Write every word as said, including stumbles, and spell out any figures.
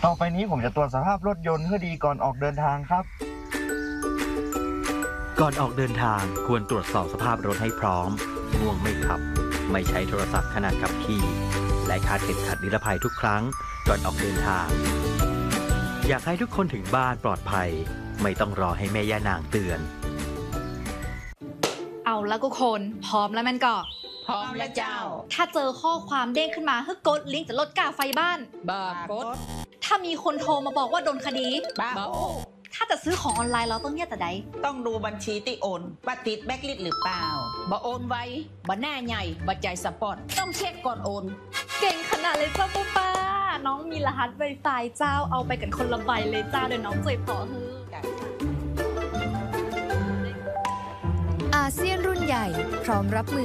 ต่อไปนี้ผมจะตรวจสภาพรถยนต์ให้ดีก่อนออกเดินทางครับก่อนออกเดินทางควรตรวจสอบสภาพรถให้พร้อมง่วงไม่ขับไม่ใช้โทรศัพท์ขณะขับขี่และคาดเข็มขัดนิรภัยทุกครั้งก่อนออกเดินทางอยากให้ทุกคนถึงบ้านปลอดภัยไม่ต้องรอให้แม่ย่านางเตือนเอาละทุกคนพร้อมแล้วมันก็พร้อมแล้วเจ้าถ้าเจอข้อความเด้งขึ้นมาให้กดลิงก์จะลดค่าไฟบ้านบ้ากดถ้ามีคนโทรมาบอกว่าโดนคดีบ้าโอ้ถ้าจะซื้อของออนไลน์เราต้องเนี่ยแต่ใดต้องดูบัญชีที่โอนว่าติดแบล็คลิสต์หรือเปล่าบ่โอนไว้บ่หน้าใหญ่บ่ใจสปอร์ตต้องเช็คก่อนโอนเก่งขนาดเลยเจ้าป้าน้องมีรหัสไวไฟเจ้าเอาไปกันคนละใบเลยเจ้าเดี๋ยวน้องใจพอฮืออาเซียนรุ่นใหญ่พร้อมรับมือ